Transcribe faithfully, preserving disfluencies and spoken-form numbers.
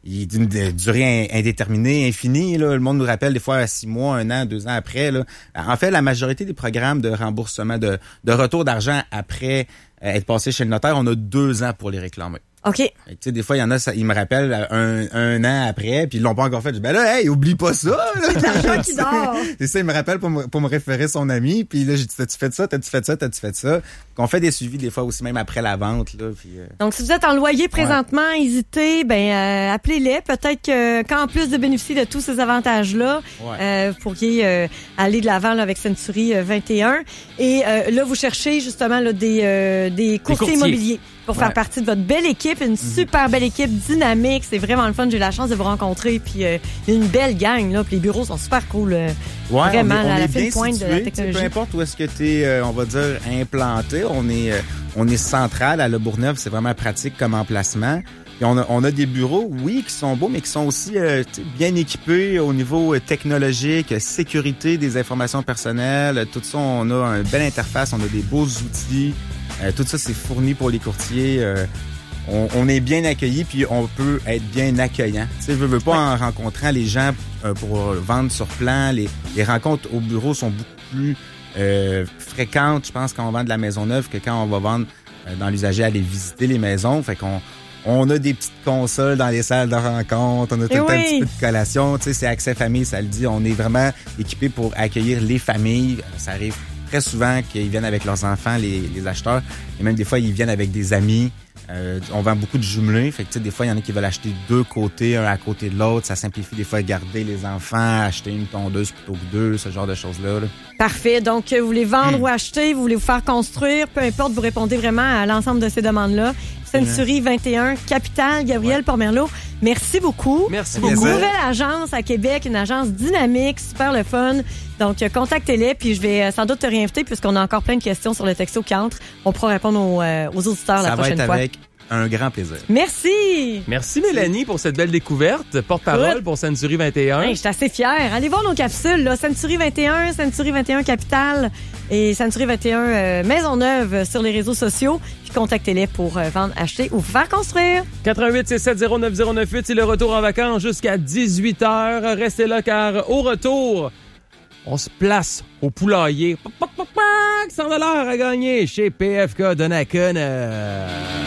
il est d'une durée indéterminée, infinie. Là. Le monde nous rappelle des fois six mois, un an, deux ans après. Là. En fait, la majorité des programmes de remboursement, de, de retour d'argent après euh, être passé chez le notaire, on a deux ans pour les réclamer. OK. Tu sais, des fois, il y en a, ça, ils me rappellent un, un an après, puis ils l'ont pas encore fait. Je dis, ben là, hey, oublie pas ça, là. C'est l'argent qui dort. C'est ça, il me rappelle pour me, pour me référer son ami, puis là, j'ai dit, t'as-tu fait ça, t'as-tu fait ça, t'as-tu fait ça? Qu'on fait des suivis, des fois aussi, même après la vente, là. Puis, euh... Donc, si vous êtes en loyer présentement, ouais. hésitez, ben, euh, appelez-les. Peut-être que, qu'en plus de bénéficier de tous ces avantages-là, ouais. euh, vous pourriez euh, aller de l'avant là, avec Century euh, vingt et un. Et euh, là, vous cherchez justement là, des, euh, des courtiers, courtiers immobiliers. Pour ouais. faire partie de votre belle équipe, une mm-hmm. super belle équipe dynamique, c'est vraiment le fun. J'ai eu la chance de vous rencontrer, puis euh, une belle gang là, puis les bureaux sont super cool, euh, ouais, vraiment on est, on à la est fine pointe situé, de la technologie. Peu importe où est-ce que tu es, euh, on va dire implanté, on est euh, on est central à Le Bourgneuf, c'est vraiment pratique comme emplacement. Puis on a on a des bureaux, oui, qui sont beaux, mais qui sont aussi euh, bien équipés au niveau euh, technologique, sécurité des informations personnelles, tout ça, on a une belle interface, on a des beaux outils. Euh, tout ça, c'est fourni pour les courtiers. Euh, on, on est bien accueillis, puis on peut être bien accueillant. Tu sais, je veux pas ouais. en rencontrant les gens euh, pour vendre sur plan. Les, les rencontres au bureau sont beaucoup plus euh, fréquentes, je pense, quand on vend de la maison neuve que quand on va vendre euh, dans l'usager, aller visiter les maisons. Fait qu'on on a des petites consoles dans les salles de rencontre, on a tout le temps un petit peu de collation. Tu sais, c'est Accès Famille, ça le dit. On est vraiment équipé pour accueillir les familles. Ça arrive très souvent qu'ils viennent avec leurs enfants, les, les acheteurs. Et même des fois, ils viennent avec des amis. Euh, on vend beaucoup de jumelés. Fait que, tu sais, des fois, il y en a qui veulent acheter deux côtés, un à côté de l'autre. Ça simplifie des fois de garder les enfants, acheter une tondeuse plutôt que deux, ce genre de choses-là. Là. Parfait. Donc, vous voulez vendre mmh. ou acheter, vous voulez vous faire construire, peu importe, vous répondez vraiment à l'ensemble de ces demandes-là. Century vingt et un, Capitale, Gabriel ouais. Pormerleau. Merci beaucoup. Merci beaucoup. beaucoup. Une nouvelle agence à Québec, une agence dynamique, super le fun. Donc, contactez-les, puis je vais sans doute te réinviter puisqu'on a encore plein de questions sur le texto qui entre. On pourra répondre aux, euh, aux auditeurs Ça la prochaine fois. Ça va être avec un grand plaisir. Merci. Merci Mélanie pour cette belle découverte. Porte-parole oui. pour Century vingt et un. Hey, je suis assez fière. Allez voir nos capsules, là. Century vingt et un, Century vingt et un Capitale et Century vingt et un euh, Maisonneuve sur les réseaux sociaux. Puis contactez-les pour euh, vendre, acheter ou faire construire. quatre un huit six sept zéro neuf zéro neuf huit, c'est le retour en vacances jusqu'à dix-huit heures. Restez là car au retour, on se place au poulailler. cent dollars à gagner chez P F K Donnacona.